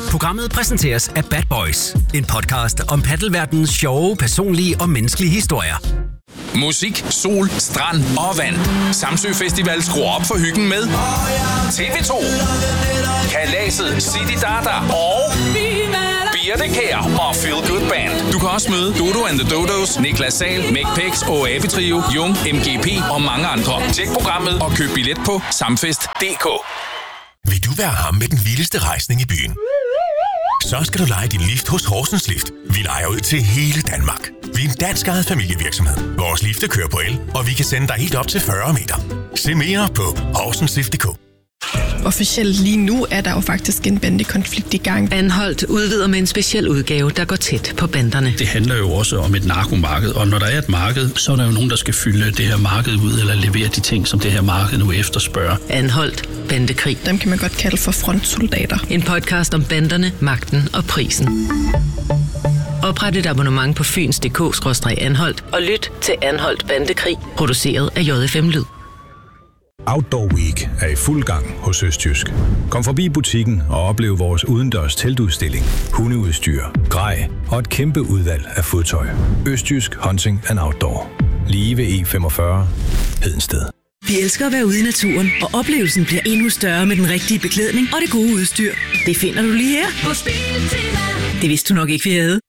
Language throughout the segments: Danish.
Programmet præsenteres af Bad Boys, en podcast om paddelverdenens sjove, personlige og menneskelige historier. Musik, sol, strand og vand. Samsø Festival skruer op for hyggen med TV2, Kalaset, City Dada og Birte Kjær og Feel Good Band. Du kan også møde Dodo and the Dodos, Niklas Sahl, Mæk og Avi Trio, Jung, MGP og mange andre. Tjek programmet og køb billet på samfest.dk. Vil du være ham med den vildeste rejsning i byen? Så skal du leje din lift hos Horsens Lift. Vi lejer ud til hele Danmark. Vi er en dansk ejet familievirksomhed. Vores lifte kører på el, og vi kan sende dig helt op til 40 meter. Se mere på horsenslift.dk. Officielt lige nu er der jo faktisk en bandekonflikt i gang. Anholdt udvider med en speciel udgave, der går tæt på banderne. Det handler jo også om et narkomarked, og når der er et marked, så er der jo nogen, der skal fylde det her marked ud, eller levere de ting, som det her marked nu efterspørger. Anholdt bandekrig. Dem kan man godt kalde for frontsoldater. En podcast om banderne, magten og prisen. Opret et abonnement på fyns.dk/anholdt og lyt til Anholdt Bandekrig, produceret af JFM Lyd. Outdoor Week er i fuld gang hos Østjysk. Kom forbi butikken og oplev vores udendørs teltudstilling, hundeudstyr, grej og et kæmpe udvalg af fodtøj. Østjysk Hunting and Outdoor. Lige ved E45 Hedensted. Vi elsker at være ude i naturen, og oplevelsen bliver endnu større med den rigtige beklædning og det gode udstyr. Det finder du lige her på Biltema. Det vidste du nok ikke, vi havde.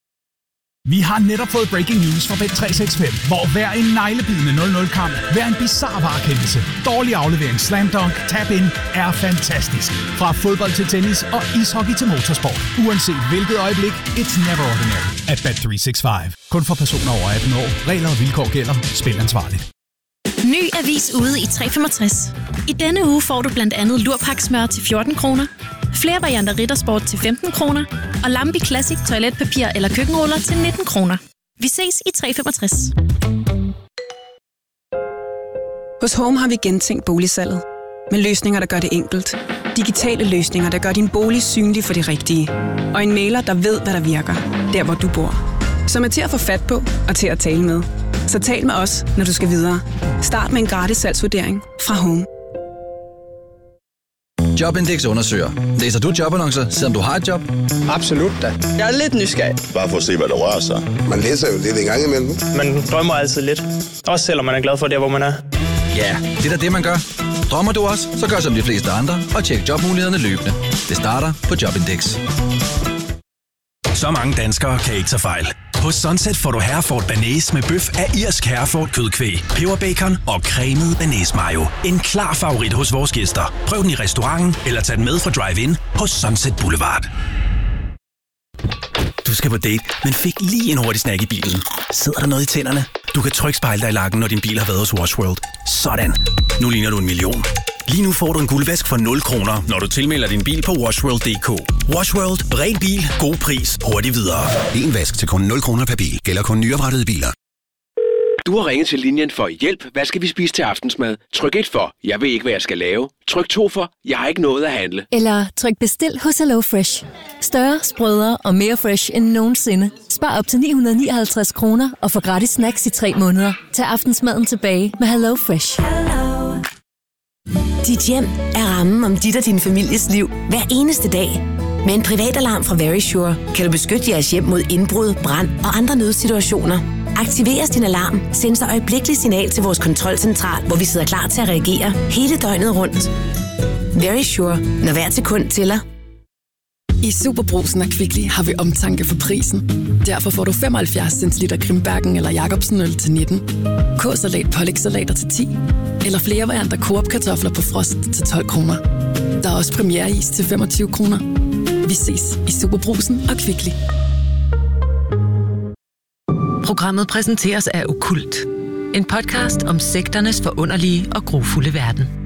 Vi har netop fået breaking news fra Bet365, hvor hver en neglebidende 0-0-kamp, hver en bizarre varekendelse, dårlig aflevering, slam dunk, tap-in er fantastisk. Fra fodbold til tennis og ishockey til motorsport. Uanset hvilket øjeblik, it's never ordinary at Bet365. Kun for personer over 18 år. Regler og vilkår gælder. Spil ansvarligt. Ny avis ude i 365. I denne uge får du blandt andet lurpaksmør til 14 kroner, flere varianter Rittersport til 15 kroner, og Lambi Classic toiletpapir eller køkkenruller til 19 kroner. Vi ses i 365. Hos Home har vi gentænkt boligsalget. Med løsninger, der gør det enkelt. Digitale løsninger, der gør din bolig synlig for de rigtige. Og en mailer, der ved, hvad der virker. Der, hvor du bor. Som er til at få fat på og til at tale med. Så tal med os, når du skal videre. Start med en gratis salgsvurdering fra Home. Jobindex undersøger. Læser du jobannoncer, selvom du har et job? Absolut da. Jeg er lidt nysgerrig. Bare for at se, hvad der rører sig. Man læser jo lidt en gang imellem. Man drømmer altid lidt. Også selvom man er glad for det, hvor man er. Ja, det er da det, man gør. Drømmer du også, så gør som de fleste andre og tjek jobmulighederne løbende. Det starter på Jobindex. Så mange danskere kan ikke tage fejl. Hos Sunset får du Herford Bearnaise med bøf af irsk Herford kødkvæg, peberbacon og cremet bearnaise mayo. En klar favorit hos vores gæster. Prøv den i restauranten eller tag den med fra drive-in hos Sunset Boulevard. Du skal på date, men fik lige en hurtig snack i bilen. Sidder der noget i tænderne? Du kan trykspejle dig i lakken, når din bil har været hos Wash World. Sådan. Nu ligner du en million. Lige nu får du en guldvask for 0 kroner, når du tilmelder din bil på washworld.dk. Wash World. Ren bil. God pris. Hurtigt videre. En vask til kun 0 kroner per bil. Gælder kun nyoprettede biler. Du har ringet til linjen for hjælp. Hvad skal vi spise til aftensmad? Tryk 1 for, jeg ved ikke, hvad jeg skal lave. Tryk 2 for, jeg har ikke noget at handle. Eller tryk bestil hos HelloFresh. Større, sprødere og mere fresh end nogensinde. Spar op til 959 kroner og få gratis snacks i 3 måneder. Tag aftensmaden tilbage med HelloFresh. Dit hjem er rammen om dit og din families liv hver eneste dag. Med en privatalarm fra Verisure kan du beskytte jeres hjem mod indbrud, brand og andre nødsituationer. Aktiveres din alarm, send så øjeblikkeligt signal til vores kontrolcentral, hvor vi sidder klar til at reagere hele døgnet rundt. Verisure, når hver sekund tæller. I Superbrugsen og Kvickly har vi omtanke for prisen. Derfor får du 75 centiliter Grimbergen eller Jacobsen øl til 19. K-salat, pålægssalater til 10. Eller flere varianter Coop-kartofler på frost til 12 kroner. Der er også premiereis til 25 kroner. Vi ses i Superbrugsen og Kvickly. Programmet præsenteres af Okkult. En podcast om sekternes forunderlige og grufulde verden.